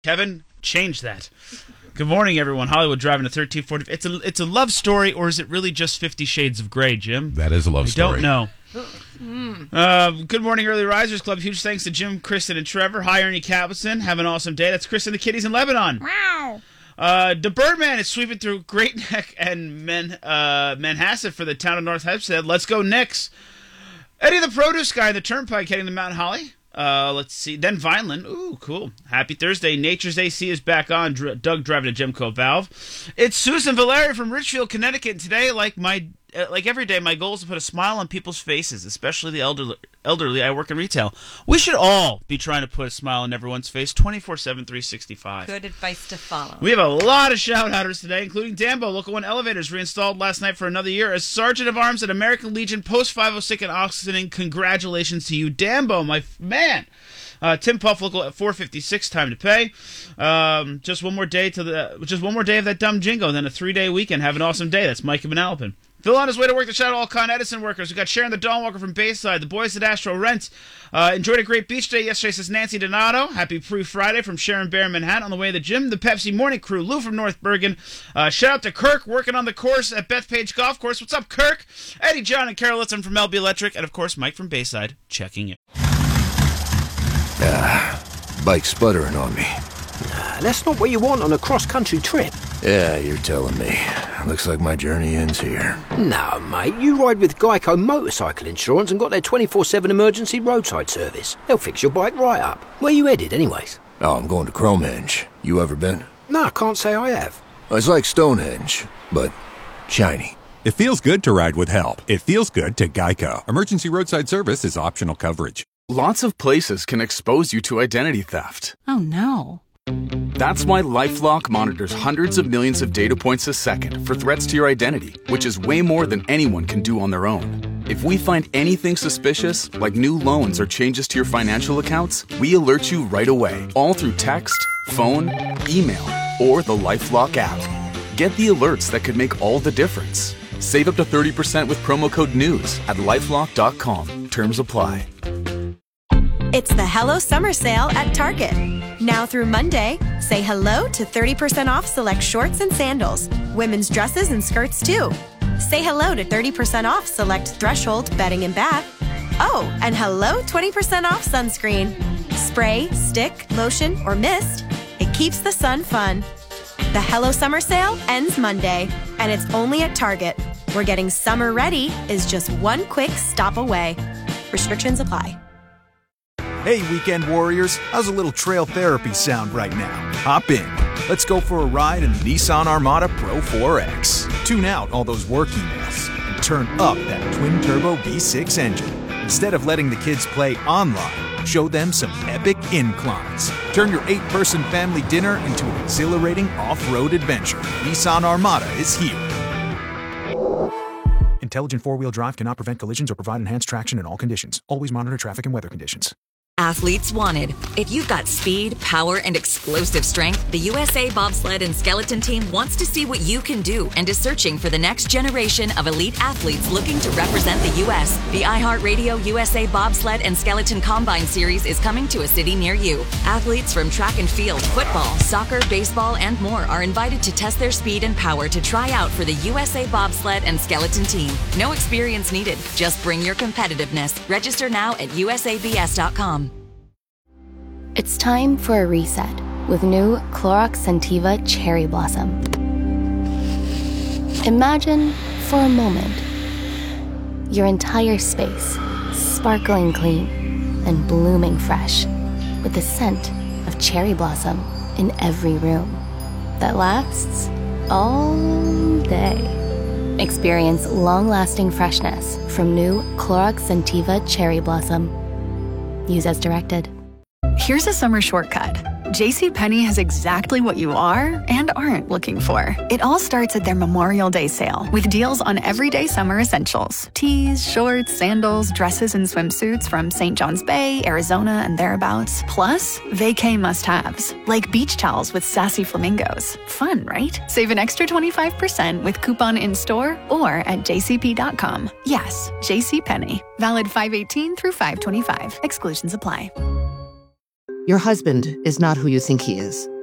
Kevin, change that. Good morning, everyone. Hollywood driving to 1340. It's a love story, or is it really just 50 Shades of Grey, Jim? That is a love story. I don't know. Good morning, Early Risers Club. Huge thanks to Jim, Kristen, and Trevor. Hi, Ernie Capison. Have an awesome day. That's Kristen the Kitties in Lebanon. Wow. The Birdman is sweeping through Great Neck and Manhasset for the town of North Hempstead. Let's go, Knicks. Eddie the Produce Guy, the Turnpike, heading to Mount Holly. Let's see. Then Vineland. Ooh, cool. Happy Thursday. Nature's AC is back on. Doug driving a Gemco Valve. It's Susan Valeri from Richfield, Connecticut. Today, like every day, my goal is to put a smile on people's faces, especially the elderly. I work in retail. We should all be trying to put a smile on everyone's face 24/7, 365. Good advice to follow. We have a lot of shout-outers today, including Dambo. Local 1 elevators reinstalled last night for another year as Sergeant of Arms at American Legion Post 506 in Oxton. Congratulations to you, Dambo, my man. Tim Puff, local at 4:56, time to pay. Just one more day of that dumb jingo, then a 3-day weekend. Have an awesome day. That's Mike and Manalapan. Phil on his way to work to shout out all Con Edison workers. We got Sharon the Dawnwalker from Bayside, the boys at Astro Rent. Enjoyed a great beach day yesterday, says Nancy Donato. Happy Pre-Friday from Sharon Bear in Manhattan. On the way to the gym, the Pepsi Morning Crew, Lou from North Bergen. Shout out to Kirk, working on the course at Bethpage Golf Course. What's up, Kirk? Eddie, John, and Carol Litson from LB Electric. And, of course, Mike from Bayside, checking in. Bike sputtering on me. That's not what you want on a cross-country trip. Yeah, you're telling me. Looks like my journey ends here. No, mate, you ride with Geico Motorcycle Insurance and got their 24/7 emergency roadside service. They'll fix your bike right up. Where you headed, anyways? Oh, I'm going to Cromehenge. You ever been? No, I can't say I have. It's like Stonehenge, but shiny. It feels good to ride with help. It feels good to Geico. Emergency roadside service is optional coverage. Lots of places can expose you to identity theft. Oh, no. That's why LifeLock monitors hundreds of millions of data points a second for threats to your identity, which is way more than anyone can do on their own. If we find anything suspicious, like new loans or changes to your financial accounts, we alert you right away, all through text, phone, email, or the LifeLock app. Get the alerts that could make all the difference. Save up to 30% with promo code NEWS at LifeLock.com. Terms apply. It's the Hello Summer Sale at Target. Now through Monday, say hello to 30% off select shorts and sandals. Women's dresses and skirts too. Say hello to 30% off select Threshold bedding and bath. Oh, and hello 20% off sunscreen. Spray, stick, lotion, or mist. It keeps the sun fun. The Hello Summer Sale ends Monday, and it's only at Target, where getting summer ready is just one quick stop away. Restrictions apply. Hey, weekend warriors, how's a little trail therapy sound right now? Hop in. Let's go for a ride in the Nissan Armada Pro 4X. Tune out all those work emails and turn up that twin-turbo V6 engine. Instead of letting the kids play online, show them some epic inclines. Turn your 8-person family dinner into an exhilarating off-road adventure. Nissan Armada is here. Intelligent four-wheel drive cannot prevent collisions or provide enhanced traction in all conditions. Always monitor traffic and weather conditions. Athletes wanted. If you've got speed, power, and explosive strength, the USA Bobsled and Skeleton Team wants to see what you can do and is searching for the next generation of elite athletes looking to represent the U.S. The iHeartRadio USA Bobsled and Skeleton Combine Series is coming to a city near you. Athletes from track and field, football, soccer, baseball, and more are invited to test their speed and power to try out for the USA Bobsled and Skeleton Team. No experience needed. Just bring your competitiveness. Register now at usabs.com. It's time for a reset with new Clorox Scentiva Cherry Blossom. Imagine, for a moment, your entire space sparkling clean and blooming fresh with the scent of cherry blossom in every room that lasts all day. Experience long-lasting freshness from new Clorox Scentiva Cherry Blossom. Use as directed. Here's a summer shortcut. JCPenney has exactly what you are and aren't looking for. It all starts at their Memorial Day sale with deals on everyday summer essentials. Tees, shorts, sandals, dresses, and swimsuits from St. John's Bay, Arizona, and thereabouts. Plus, vacay must-haves, like beach towels with sassy flamingos. Fun, right? Save an extra 25% with coupon in-store or at jcp.com. Yes, JCPenney. Valid 5/18 through 5/25. Exclusions apply. Your husband is not who you think he is.